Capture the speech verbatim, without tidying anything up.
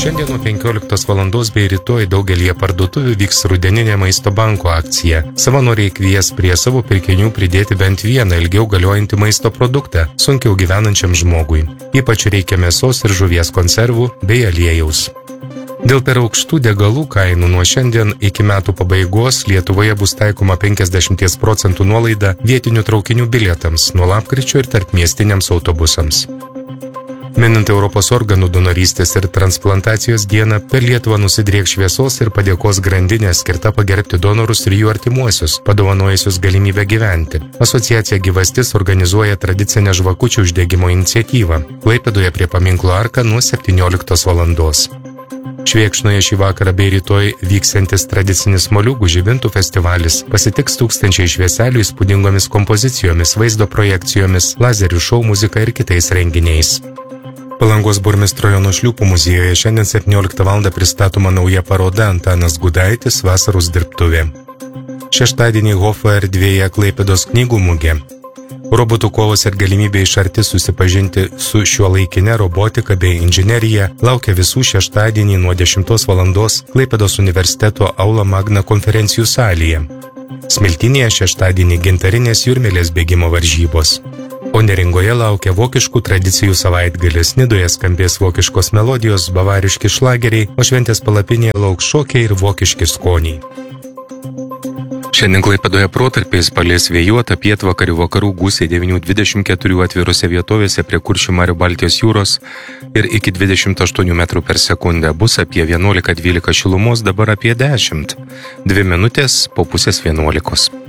Šiandien nuo penkioliktos valandos bei rytoj daugelyje parduotuvių vyks rudeninė maisto banko akcija. Savanoriai kvies prie savo pirkinių pridėti bent vieną ilgiau galiojantį maisto produktą sunkiau gyvenančiam žmogui. Ypač reikia mėsos ir žuvies konservų bei aliejaus. Dėl per aukštų degalų kainų nuo šiandien iki metų pabaigos Lietuvoje bus taikoma penkiasdešimt procentų nuolaida vietinių traukinių bilietams nuo lapkričio ir tarpmiestiniams autobusams. Minint Europos organų donorystės ir transplantacijos dieną, per Lietuvą nusidrieks šviesos ir padėkos grandinė skirta pagerbti donorus ir jų artimuosius, padovanojusius galimybę gyventi. Asociacija Gyvastis organizuoja tradicinę žvakučių uždegimo iniciatyvą Klaipėdoje prie paminklo Arka nuo septynioliktos valandos. Švėkšnoje šį vakarą bei rytoj vyksiantis tradicinis moliūgų žibintų festivalis pasitiks tūkstančiai švieselių įspūdingomis kompozicijomis, vaizdo projekcijomis, lazerių šou muzika ir kitais renginiais. Palangos burmistro Jono Šliūpo muziejuje šiandien septynioliktą valandą pristatoma nauja paroda Antanas Gudaitis vasaros dirbtuvė. Šeštadienį Hofo erdvėje Klaipėdos knygų mugė. Robotų kovos ir galimybė iš arti susipažinti su šiuolaikine robotika bei inžinerija laukia visų šeštadienį nuo dešimtos valandos Klaipėdos universiteto Aula Magna konferencijų salėje. Smiltynėje šeštadienį gintarinės jūrmėlės bėgimo varžybos. O Neringoje laukia vokiškų tradicijų savaitgalis. Nidoje skambės vokiškos melodijos, bavariški šlageriai, o šventės palapinėje lauks šokiai ir vokiški skoniai. Šiandien Klaipėdoje protarpiais palies vėjuota, pietvakarių vakarų gūsiai devyni dvidešimt keturi atvirose vietovėse prie Kuršių marių Baltijos jūros ir iki dvidešimt aštuonių metrų per sekundę. Bus apie vienuolika dvylika šilumos, dabar apie dešimt. Dvi minutės po pusės vienuolikos.